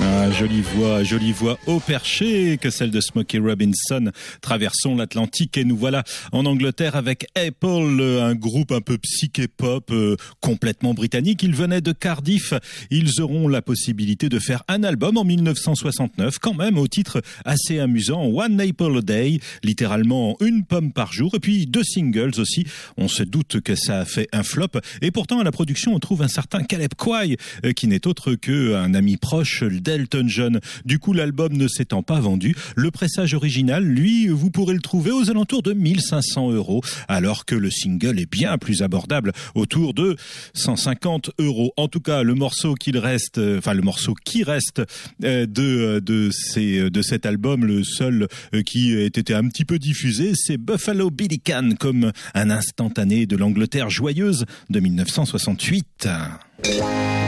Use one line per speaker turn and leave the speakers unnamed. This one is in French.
Ah, jolie voix au perché que celle de Smokey Robinson. Traversons l'Atlantique et nous voilà en Angleterre avec Apple, un groupe un peu psyché-pop complètement britannique. Ils venaient de Cardiff. Ils auront la possibilité de faire un album en 1969, quand même au titre assez amusant, One Apple a Day, littéralement une pomme par jour, et puis 2 singles aussi. On se doute que ça a fait un flop, et pourtant à la production on trouve un certain Caleb Quaye, qui n'est autre qu'un ami proche d'Elton John. Du coup, l'album ne s'étant pas vendu, le pressage original, lui, vous pourrez le trouver aux alentours de 1500 €, alors que le single est bien plus abordable, autour de 150 €. En tout cas, le morceau qui reste de cet album, le seul qui ait été un petit peu diffusé, c'est Buffalo Billy Can, comme un instantané de l'Angleterre joyeuse de 1968.